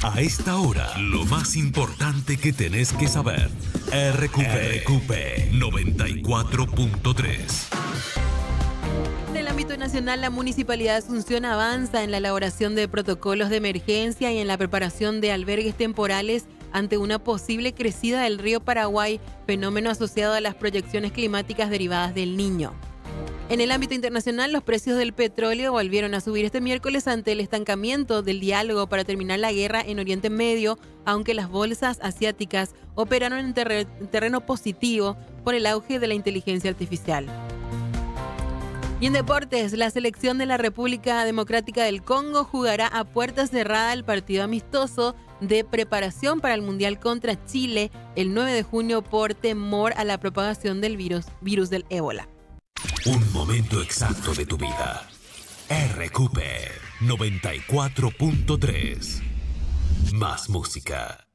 A esta hora, lo más importante que tenés que saber. RQP 94.3. En el ámbito nacional, la Municipalidad de Asunción avanza en la elaboración de protocolos de emergencia y en la preparación de albergues temporales ante una posible crecida del río Paraguay, fenómeno asociado a las proyecciones climáticas derivadas del Niño. En el ámbito internacional, los precios del petróleo volvieron a subir este miércoles ante el estancamiento del diálogo para terminar la guerra en Oriente Medio, aunque las bolsas asiáticas operaron en terreno positivo por el auge de la inteligencia artificial. Y en deportes, la selección de la República Democrática del Congo jugará a puerta cerrada el partido amistoso de preparación para el Mundial contra Chile el 9 de junio por temor a la propagación del virus del ébola. Un momento exacto de tu vida. RQP 94.3. Más música.